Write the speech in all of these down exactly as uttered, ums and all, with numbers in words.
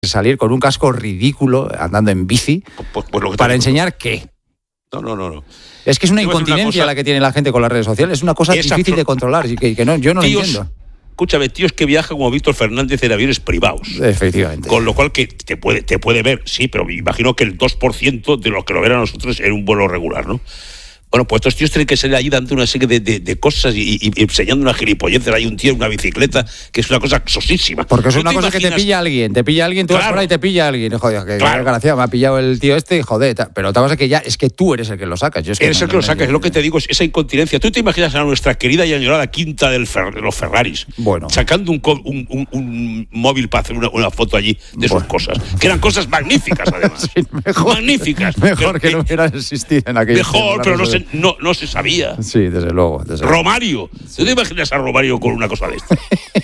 salir con un casco ridículo andando en bici pues, pues lo que para enseñar qué. No, no, no, no. Es que es una Yo incontinencia una cosa, la que tiene la gente con las redes sociales. Es una cosa esa difícil fl- de controlar y que, que no, yo no tíos, lo entiendo. Escúchame, tíos que viajan como Víctor Fernández en aviones privados. Efectivamente. Con lo cual que te puede, te puede ver, sí, pero me imagino que el dos por ciento de los que lo ven a nosotros en un vuelo regular, ¿no? Bueno, pues estos tíos tienen que salir ahí dando una serie de, de, de cosas y, y, y enseñando una gilipollez. Hay un tío en una bicicleta que es una cosa sosísima. Porque es ¿Tú una te cosa que te imaginas? pilla alguien, te pilla alguien, tú Claro. vas por ahí y te pilla alguien. Joder, que Claro. desgraciado, me ha pillado el tío este, joder. ta- Pero otra cosa que ya es que tú eres el que lo sacas. Yo es que Eres no- el que lo no- saca, es lo que te digo, es esa incontinencia. ¿Tú te imaginas a nuestra querida y añorada quinta del Fer- de los Ferraris Bueno. sacando un, co- un, un, un móvil para hacer una, una foto allí de sus Bueno. cosas? Que eran cosas magníficas, además. Sí, mejor, magníficas. Mejor que Pero, no hubieran existido en aquel Mejor, pero no se, no, no se sabía. Sí, desde luego. Desde luego. Romario. ¿Tú te imaginas a Romario con una cosa de esta?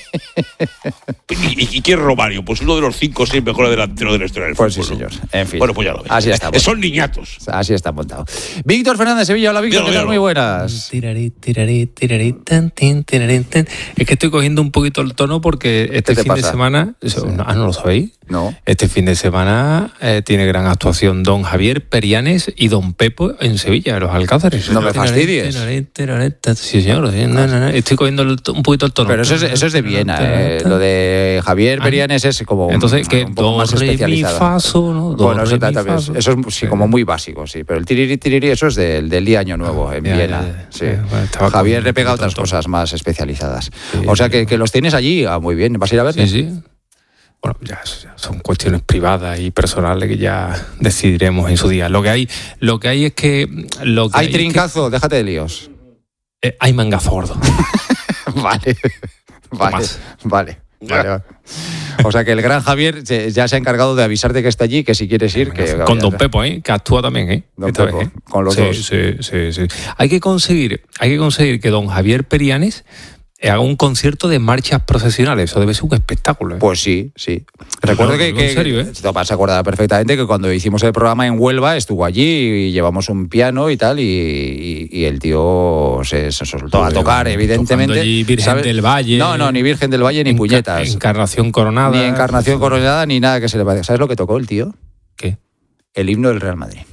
¿Y, y, y quién es Romario? Pues uno de los cinco o seis mejores delanteros de la historia del Pues sí, fútbol, ¿no? señor. En fin. Bueno, pues ya lo ves. Así está. Eh, Son niñatos. Así está montado. Víctor Fernández Sevilla, hola Víctor, Dígalo, ¿qué tal? dígalo. Muy buenas. Tirarí, tirarí, tirarí, tan, tin, tirarí, tan. Es que estoy cogiendo un poquito el tono porque este te fin de pasa? semana, eso, Sí. ah, ¿no lo sabéis? No. Este fin de semana eh, tiene gran actuación don Javier Perianes y don Pepo en Sevilla, los Alcázares. No me Tirarí, fastidies. tirarí, tirarí, tan. Sí, señor. sí, no, no, no, estoy cogiendo el to- un poquito el tono. Pero eso es, eso es de Viena. eh. Lo de Javier Perianes es como Entonces, que un poco do, más re, mi, especializado. fa, sol, ¿no? Do, Bueno, re, eso, mi, también fa, es- sol. eso es sí, como muy básico, sí. Pero el tiriri tiriri, eso es del, del día Año Nuevo en Ya, Viena. ya, ya. Sí. Eh, bueno, estaba Javier con- le pega con otras tonto. cosas más especializadas. Sí, O sea sí. que, que los tienes allí, ah, muy bien. ¿Vas a ir a verle? Sí, sí. Bueno, ya, ya son cuestiones privadas y personales que ya decidiremos en su día. Lo que hay, lo que hay es que lo que Hay hay es que- trincazo, déjate de líos. eh, hay mangazo gordo. Vale. Vale. más. Vale. Ya. Vale, vale. O sea que el gran Javier se- ya se ha encargado de avisarte que está allí, que si quieres ir, que Con don Pepo, ¿eh? Que actúa también, ¿eh? Don Esta Pepo, vez, ¿eh? con los sí, dos. Sí, sí, sí. Hay que conseguir, hay que conseguir que don Javier Perianes haga un concierto de marchas procesionales. Eso debe ser un espectáculo, ¿eh? Pues sí, sí. Recuerdo No, que, digo que en serio, ¿eh? te vas a acordar perfectamente que cuando hicimos el programa en Huelva estuvo allí y llevamos un piano y tal y, y- y el tío se, se soltó a Pues, tocar, evidentemente. tocando allí Virgen ¿sabes? del Valle. No, no, ni Virgen del Valle ni Enca- puñetas. Encarnación coronada. Ni Encarnación coronada ni nada que se le parezca. ¿Sabes lo que tocó el tío? ¿Qué? El himno del Real Madrid.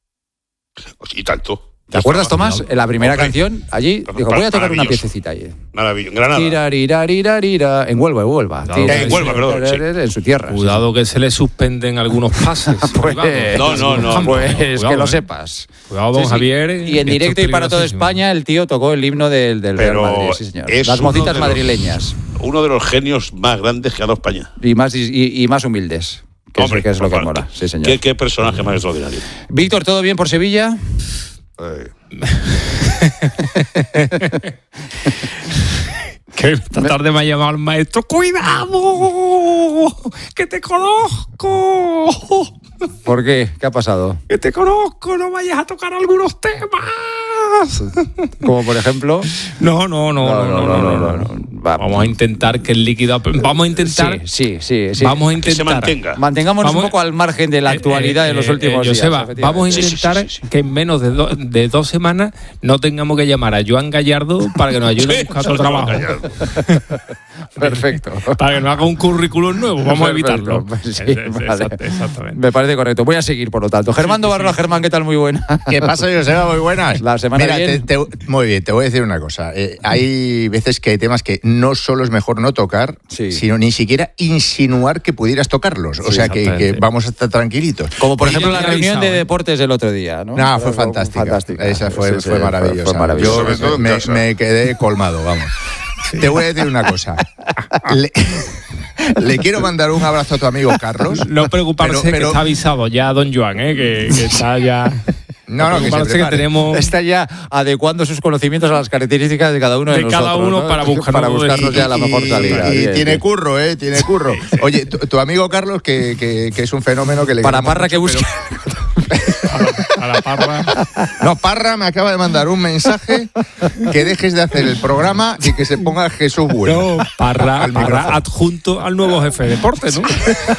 Y tanto. ¿Te acuerdas, Tomás? En la primera Hombre. canción, allí, Pero dijo, voy a tocar una maravilloso. piececita ahí. Maravilloso. Granada. Tirarirarirarira, en Huelva, en Huelva. Cuidado que- En Huelva, perdón, sí. En su tierra. Cuidado que se le suspenden algunos pases. Pues, No, no, no. Pues Cuidado, que lo ¿eh? sepas. Cuidado, don Sí, sí. Javier. Y en que esto directo es y para toda peligrosísimo. España el tío tocó el himno del, del Real Pero Madrid, sí señor. es Las uno mocitas de los- madrileñas Uno de los genios más grandes que ha dado España. y más y, y más humildes, que, Hombre, es, que es lo que por mola, favor, sí señor. ¿Qué, qué personaje más extraordinario. Víctor, ¿todo bien por Sevilla? Eh, Que esta tarde me ha llamado el maestro. ¡Cuidado! ¡Que te conozco! ¿Por qué? ¿Qué ha pasado? ¡Que te conozco! ¡No vayas a tocar algunos temas! Como por ejemplo. No, no, no, no, no, no, no, no. Va, Vamos a intentar que el líquido... Vamos a intentar... Sí, sí, sí. sí. Vamos a que se intentar... mantenga. Mantengámonos Vamos- un poco al margen de la actualidad Eh, de los eh, últimos eh, días. Joseba, efectivamente. vamos a Sí, sí, intentar sí, sí, sí. que en menos de, do- de dos semanas no tengamos que llamar a Joan Gallardo para que nos ayude a Sí, buscar otro Joan trabajo. Gallardo. Perfecto. Para que nos haga un currículum nuevo. Vamos a evitarlo. Perfecto, sí, Es- es- vale. exact- Exactamente. Me parece correcto. Voy a seguir, por lo tanto. Germán Barrola, Germán, ¿qué tal? Muy buena. ¿Qué pasa, Joseba? Muy buenas. La semana Mira, bien. te- te- muy bien, te voy a decir una cosa. Eh, hay veces que hay temas que no solo es mejor no tocar, Sí. sino ni siquiera insinuar que pudieras tocarlos. O Sí, sea, que, exactamente. que vamos a estar tranquilitos. Como por Oye, ejemplo ya la me he reunión avisado, de ¿eh? deportes del otro día, ¿no? No, fue fantástica. Fantástica. Esa fue, Sí, sí, fue maravillosa. Fue maravillosa. Yo Sobre todo en me, casa. me quedé colmado, vamos. Te voy a decir una cosa. Le, le quiero mandar un abrazo a tu amigo Carlos. No preocuparse Pero- que pero- está avisado ya don Joan, ¿eh? que, que está ya... No, no, que se preocuparse que prepare. tenemos... Está ya adecuando sus conocimientos a las características de cada uno de, De cada nosotros, uno ¿no? para buscarnos- para buscarnos ya la mejor Y- salida. Y, Bien, tiene bien. curro, ¿eh? Tiene curro. Oye, tu, tu amigo Carlos, que, que, que es un fenómeno que le Para queremos Parra que mucho, busque. A la parra. pero- No, Parra me acaba de mandar un mensaje que dejes de hacer el programa y que se ponga Jesús Bueno. No, Parra, Al Parra micrófono. adjunto al nuevo jefe de deportes, ¿no?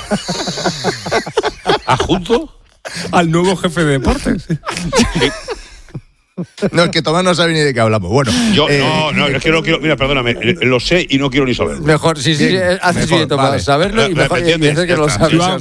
¿Adjunto? Al nuevo jefe de deportes. No, es que Tomás no sabe ni de qué hablamos. Bueno, Yo, eh, no, no, es que no quiero. Mira, perdóname, eh, lo sé y no quiero ni saberlo. Mejor, sí, sí, Bien, haces mejor, bien, Tomás, vale. saber saberlo y Me- mejor me entiendes, y hacer que ya lo está. sabes. Joan,